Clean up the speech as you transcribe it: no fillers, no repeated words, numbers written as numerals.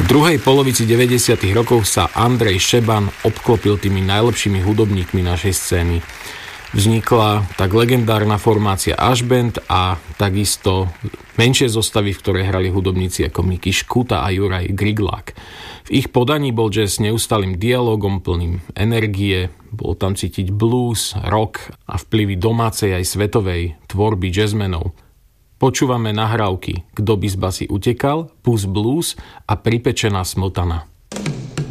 druhej polovici 90. rokov sa Andrej Šeban obklopil tými najlepšími hudobníkmi našej scény. Vznikla tak legendárna formácia Ash Band a takisto menšie zostavy, v ktorej hrali hudobníci ako Miky Škuta a Juraj Griglák. V ich podaní bol jazz neustálým dialogom plným energie, bol tam cítiť blues, rock a vplyvy domácej aj svetovej tvorby jazzmenov. Počúvame nahrávky Kdo by z basy utekal, Pus blues a Pripečená smotana.